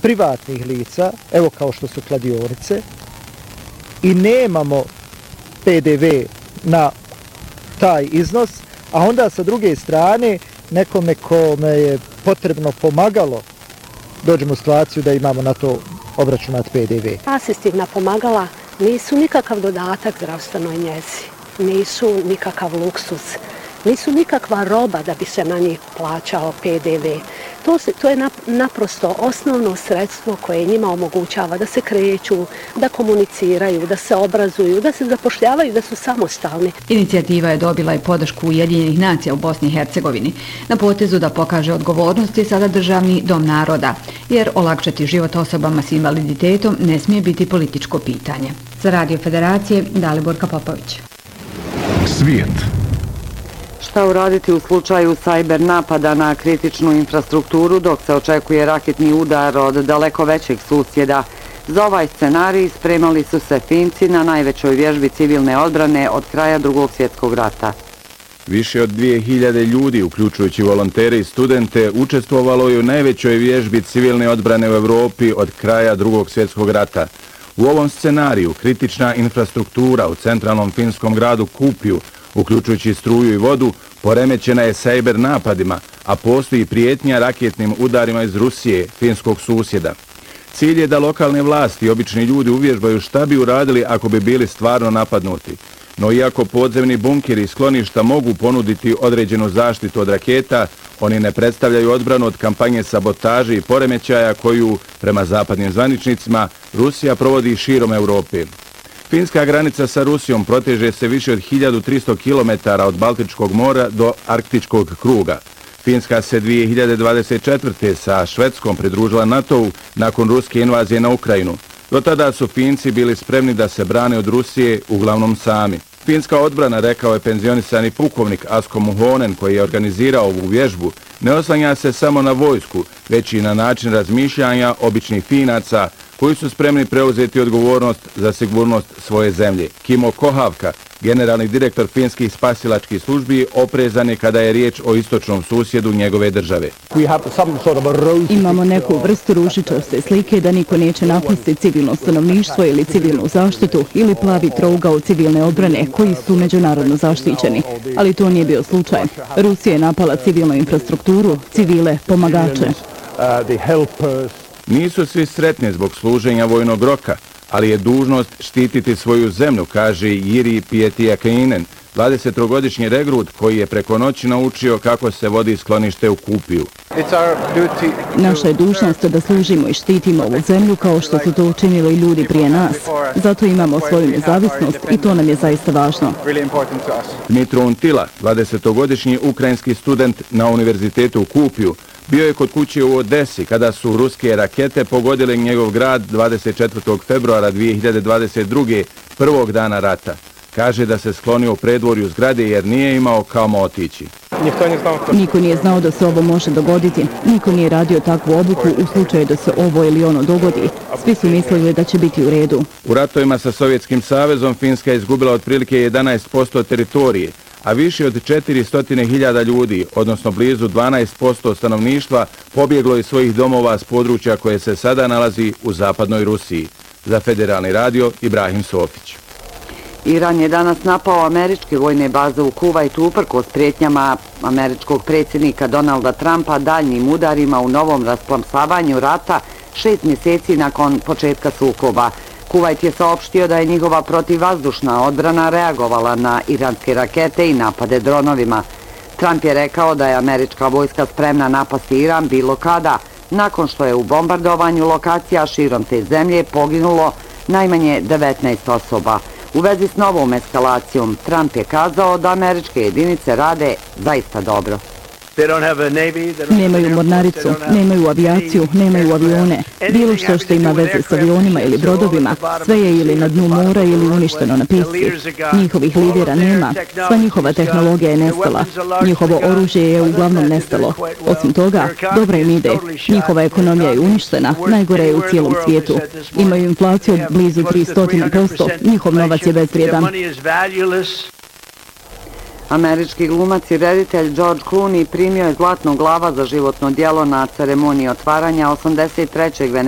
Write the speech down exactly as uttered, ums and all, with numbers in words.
privatnih lica, evo kao što su kladionice, i nemamo P D V na taj iznos, a onda sa druge strane nekome kome je potrebno pomagalo dođemo u situaciju da imamo na to obračunat P D V. Asistivna pomagala nisu nikakav dodatak zdravstvenoj njezi, nisu nikakav luksuz, nisu nikakva roba da bi se na njih plaćao P D V. To, se, to je naprosto osnovno sredstvo koje njima omogućava da se kreću, da komuniciraju, da se obrazuju, da se zapošljavaju, da su samostalni. Inicijativa je dobila i podršku Ujedinjenih nacija u Bosni i Hercegovini. Na potezu da pokaže odgovornost je sada Državni dom naroda, jer olakšati život osobama s invaliditetom ne smije biti političko pitanje. Za Radio Federacije, Daliborka Popović. Svijet. Šta uraditi u slučaju sajber napada na kritičnu infrastrukturu dok se očekuje raketni udar od daleko većeg susjeda? Za ovaj scenarij spremali su se Finci na najvećoj vježbi civilne odbrane od kraja Drugog svjetskog rata. Više od dvije hiljade ljudi, uključujući volontere i studente, učestvovalo je u najvećoj vježbi civilne odbrane u Evropi od kraja Drugog svjetskog rata. U ovom scenariju kritična infrastruktura u centralnom finskom gradu Kuopio, uključujući struju i vodu, poremećena je sajber napadima, a postoji prijetnja raketnim udarima iz Rusije, finskog susjeda. Cilj je da lokalne vlasti i obični ljudi uvježbaju šta bi uradili ako bi bili stvarno napadnuti. No iako podzemni bunkeri i skloništa mogu ponuditi određenu zaštitu od raketa, oni ne predstavljaju odbranu od kampanje sabotaže i poremećaja koju, prema zapadnim zvaničnicima, Rusija provodi širom Europe. Finska granica sa Rusijom proteže se više od hiljadu tristo kilometara od Baltičkog mora do Arktičkog kruga. Finska se dvije hiljade dvadeset četvrte. sa Švedskom pridružila NATO-u nakon ruske invazije na Ukrajinu. Do tada su Finci bili spremni da se brane od Rusije, uglavnom sami. Finska odbrana, rekao je penzionisani pukovnik Asko Muhonen koji je organizirao ovu vježbu, ne oslanja se samo na vojsku, već i na način razmišljanja običnih Finaca koji su spremni preuzeti odgovornost za sigurnost svoje zemlje. Kimo Kohavka, generalni direktor finskih spasilačkih službi, oprezan je kada je riječ o istočnom susjedu njegove države. Imamo neku vrstu ružičaste slike da niko neće napasti civilno stanovništvo ili civilnu zaštitu ili plavi trougao civilne odbrane koji su međunarodno zaštićeni. Ali to nije bio slučaj. Rusija je napala civilnu infrastrukturu, civile, pomagače. Nisu svi sretni zbog služenja vojnog roka, ali je dužnost štititi svoju zemlju, kaže Jiri Pietiakainen, dvadesettrogodišnji regrut koji je preko noći naučio kako se vodi sklonište u Kuopiju. Naša je dužnost da služimo i štitimo ovu zemlju kao što su to učinili ljudi prije nas. Zato imamo svoju nezavisnost i to nam je zaista važno. Dmitro Untila, dvadesetogodišnji ukrajinski student na univerzitetu u Kuopiju, bio je kod kuće u Odesi kada su ruske rakete pogodile njegov grad dvadeset četvrtog februara dvije hiljade dvadeset druge. prvog dana rata. Kaže da se sklonio u predvorju zgrade jer nije imao kamo otići. Niko nije znao da se ovo može dogoditi. Niko nije radio takvu odluku u slučaju da se ovo ili ono dogodi. Svi su mislili da će biti u redu. U ratovima sa Sovjetskim savezom Finska je izgubila otprilike jedanaest posto teritorije, a više od četiristo hiljada ljudi, odnosno blizu dvanaest posto stanovništva, pobjeglo iz svojih domova s područja koje se sada nalazi u zapadnoj Rusiji. Za Federalni radio, Ibrahim Sofić. Iran je danas napao američke vojne baze u Kuvajtu uprkos prijetnjama američkog predsjednika Donalda Trumpa daljnjim udarima u novom rasplamsavanju rata šest mjeseci nakon početka sukoba. Kuvajt je saopštio da je njihova protivvazdušna odbrana reagovala na iranske rakete i napade dronovima. Trump je rekao da je američka vojska spremna napasti Iran bilo kada, nakon što je u bombardovanju lokacija širom te zemlje poginulo najmanje devetnaest osoba. U vezi s novom eskalacijom, Trump je kazao da američke jedinice rade zaista dobro. Nemaju mornaricu, nemaju avijaciju, nemaju avione. Bilo što što ima veze s avionima ili brodovima, sve je ili na dnu mora ili uništeno na pisti. Njihovih lidera nema, sva njihova tehnologija je nestala. Njihovo oružje je uglavnom nestalo. Osim toga, dobra im ide. Njihova ekonomija je uništena, najgore je u cijelom svijetu. Imaju inflaciju od blizu tristo posto, njihov novac je bezvrijedan. Američki glumac i reditelj George Clooney primio je zlatnu glava za životno djelo na ceremoniji otvaranja osamdeset trećeg